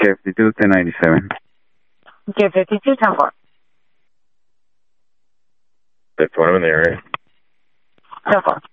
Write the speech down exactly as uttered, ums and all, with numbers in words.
Okay, fifty-two, ten ninety-seven. Okay, fifty-two, ten four. That's one in the area. ten four.